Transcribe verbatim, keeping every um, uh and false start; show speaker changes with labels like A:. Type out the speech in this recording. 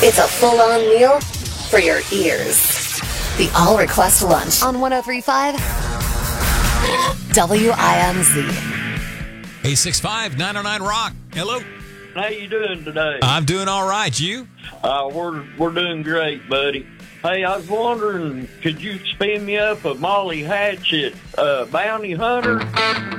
A: It's a full-on meal for your ears. The All Request Lunch on one oh three point five W I M Z.
B: eight six five, nine oh nine, rock. Hello.
C: How you doing today?
B: I'm doing all right. You?
C: Uh, we're we're doing great, buddy. Hey, I was wondering, could you spin me up a Molly Hatchet uh, Bounty Hunter?